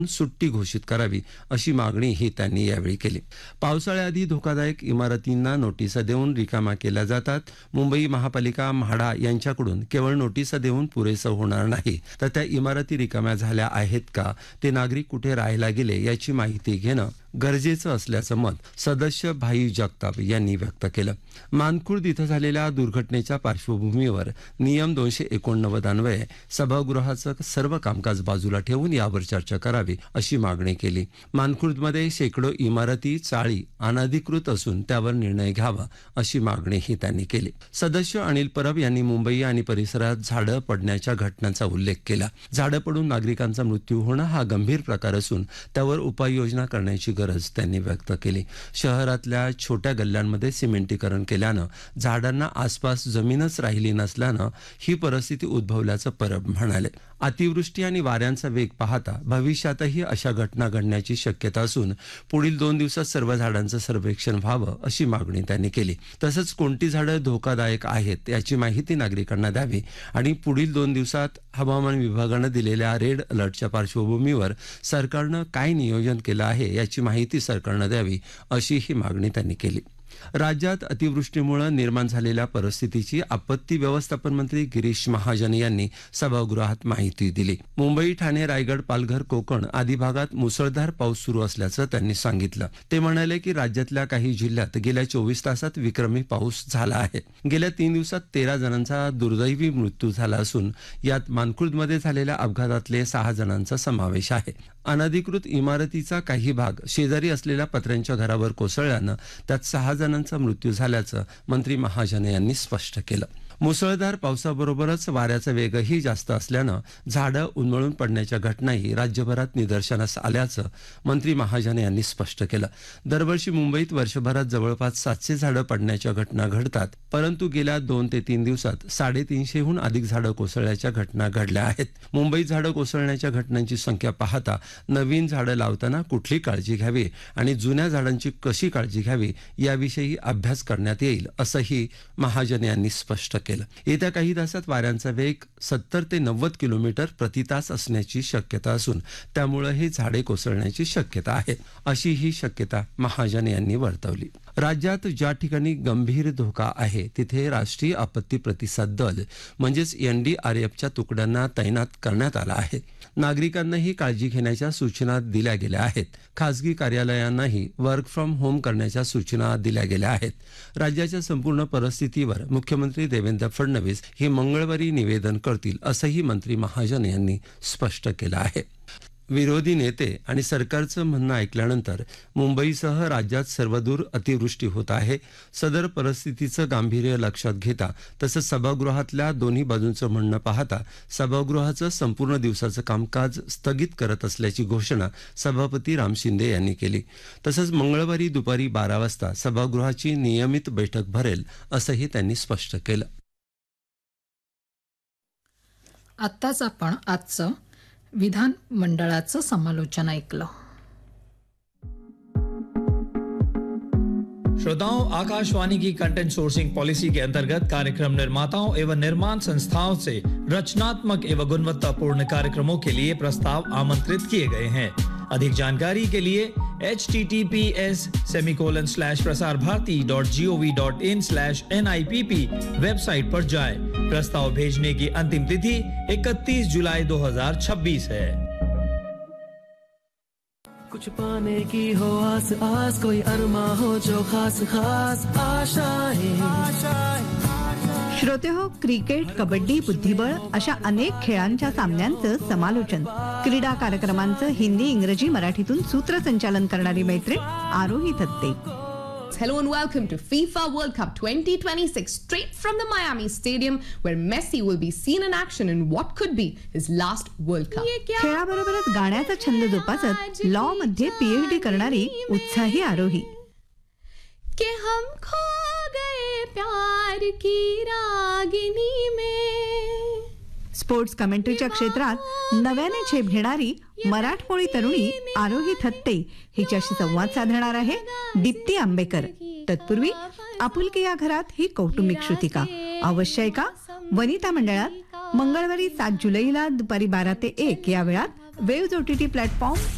सुट्टी घोषित करावी अशी मागणीही त्यांनी यावेळी केली. पावसाळ्याआधी धोकादायक इमारतींना नोटिसा देऊन रिकामा केल्या जातात. मुंबई महापालिका म्हाडा यांच्याकडून केवळ नोटिसा देऊन पुरेसं होणार नाही, तर त्या इमारती रिकाम्या झाल्या आहेत का, ते नागरिक कुठे राहायला गेले याची माहिती घेणं गरजेचं असल्याचं मत सदस्य भाई जगताप यांनी व्यक्त केलं. मानखुर्द इथं झालेल्या दुर्घटनेच्या पार्श्वभूमीवर नियम 289 अन्वये सभागृहाचं सर्व कामकाज बाजूला ठेवून यावर चर्चा करावी अशी मागणी केली. मानखुर्दमध्ये शेकडो इमारती चाळी अनधिकृत असून त्यावर निर्णय घ्यावा अशी मागणीही त्यांनी केली. सदस्य अनिल परब यांनी मुंबई आणि परिसरात झाडं पडण्याच्या घटनांचा उल्लेख केला. झाडं पडून नागरिकांचा मृत्यू होणं हा गंभीर प्रकार असून त्यावर उपाययोजना करण्याची गरज त्यांनी व्यक्त केली. शहरातल्या छोट्या गल्ल्यांमध्ये सिमेंटीकरण केल्यानं झाडांना आसपास जमीनच राहिली नसल्यानं ही परिस्थिती उद्भवल्याचं परब म्हणाले. अतिवृष्टी आणि वाऱ्यांचा वेग पाहता भविष्यातही अशा घटना घडण्याची शक्यता असून पुढील 2 दिवसात सर्व झाडांचं सर्वेक्षण व्हावं अशी मागणी त्यांनी केली. तसंच कोणती झाडं धोकादायक आहेत याची माहिती नागरिकांना द्यावी आणि पुढील 2 दिवसात हवामान विभागानं दिलेल्या रेड अलर्टच्या पार्श्वभूमीवर सरकारनं काय नियोजन केलं आहे याची माहिती सरकारनं द्यावी अशीही मागणी त्यांनी केली. राज्यात अतिवृष्टीमुळे निर्माण झालेल्या परिस्थितीची आपत्ती व्यवस्थापन मंत्री गिरीश महाजन यांनी सभागृहात माहिती दिली. मुंबई, ठाणे, रायगड, पालघर, कोकण आदी भागात मुसळधार पाऊस सुरू असल्याचं त्यांनी सांगितलं. ते म्हणाले की राज्यातल्या काही जिल्ह्यात गेल्या 24 तासात विक्रमी पाऊस झाला आहे. गेल्या 3 दिवसात 13 जणांचा दुर्दैवी मृत्यू झाला असून यात मानखुर्दमध्ये झालेल्या अपघातातले 6 जणांचा समावेश आहे. अनधिकृत इमारतीचा काही भाग शेजारी असलेल्या पत्र्यांच्या घरावर कोसळल्यानं त्यात 6 जणांचा मृत्यू झाल्याचं मंत्री महाजन यांनी स्पष्ट केलं. मुसळधार पावसाबरोबरच वाऱ्याचा वेगही जास्त असल्यानं झाडं उन्मळून पडण्याच्या घटनाही राज्यभरात निदर्शनास आल्याचं मंत्री महाजन यांनी स्पष्ट केलं. दरवर्षी मुंबईत वर्षभरात जवळपास 700 झाडं पडण्याच्या घटना घडतात, परंतु गेल्या 2 ते 3 दिवसात 350हून अधिक झाडं कोसळल्याच्या घटना घडल्या आहेत. मुंबईत झाडं कोसळण्याच्या घटनांची संख्या पाहता नवीन झाडं लावताना कुठली काळजी घ्यावी आणि जुन्या झाडांची कशी काळजी घ्यावी याविषयी अभ्यास करण्यात येईल असंही महाजन यांनी स्पष्ट केलं. येत्या काही तासात वाऱ्यांचा वेग 70 ते 90 किलोमीटर प्रति तास असण्याची शक्यता असून त्यामुळे हे झाडे कोसळण्याची शक्यता आहे अशी ही शक्यता महाजन यांनी वर्तवली. राज्यात ज्या ठिकाणी गंभीर धोका आहे तिथे राष्ट्रीय आपत्ती प्रतिसाद दल म्हणजेच NDRFच्या तुकड्यांना तैनात करण्यात आला आहे. नागरिकांनाही काळजी घेण्याच्या सूचना दिल्या गेल्या आहेत. खासगी कार्यालयांनाही वर्क फ्रॉम होम करण्याच्या सूचना दिल्या गेल्या आहेत. राज्याच्या संपूर्ण परिस्थितीवर मुख्यमंत्री देवेंद्र फडणवीस हे मंगळवारी निवेदन करतील असंही मंत्री महाजन यांनी स्पष्ट केलं आहे. विरोधी नेते आणि सरकारचं म्हणणं ऐकल्यानंतर मुंबईसह राज्यात सर्वदूर अतिवृष्टी होत आहे. सदर परिस्थितीचं गांभीर्य लक्षात घेता तसंच सभागृहातल्या दोन्ही बाजूंचं म्हणणं पाहता सभागृहाचं संपूर्ण दिवसाचं कामकाज स्थगित करत असल्याची घोषणा सभापती राम शिंदे यांनी केली. तसंच मंगळवारी दुपारी 12 वाजता सभागृहाची नियमित बैठक भरेल असंही त्यांनी स्पष्ट केलं. आत्ताच आपण आजचं विधान मंडळाचं समालोचन ऐकलं. श्रोताओं, आकाशवाणी की कंटेंट सोर्सिंग पॉलिसी के अंतर्गत कार्यक्रम निर्माताओं एवं निर्माण संस्थाओं से रचनात्मक एवं गुणवत्तापूर्ण कार्यक्रमों के लिए प्रस्ताव आमंत्रित किए गए हैं. अधिक जानकारी के लिए https://prasarbharati.gov.in/NIPP वेबसाइट पर जाएं. प्रस्ताव भेजने की अंतिम तिथि 31 जुलाई 2026 है. कुछ पाने की हो आस आस, कोई अरमा हो जो खास खास आशाएं. श्रोते हो, क्रिकेट, कबड्डी, बुद्धिबळ अशा अनेक खेळांच्या सामन्यांचं समालोचन, क्रीडा कार्यक्रमांचं हिंदी, इंग्रजी, मराठीतून सूत्रसंचालन करणारी मैत्रीण आरोही Thatte. Hello and welcome to FIFA World Cup 2026, straight from the Miami Stadium, where Messi will be seen in action in what could be his last World Cup. खेळाबरोबरच गाण्याचा छंद जोपासत लॉ मध्ये PhD करणारी उत्साही आरोही. कि हम खो गए प्यार की रागिनी में. स्पोर्ट्स कमेंट्रीच्या क्षेत्रात नव्याने झेप घेणारी मराठमोळी तरुणी आरोही थत्ते हिच्याशी संवाद साधणार आहे दीप्ती आंबेकर. तत्पूर्वी आपुलकी या घरात ही कौटुंबिक श्रुतिका अवश्य ऐका. वनिता मंडळात मंगळवारी 7 जुलैला दुपारी 12 ते 1 या वेळात वेव्ज OTT प्लॅटफॉर्म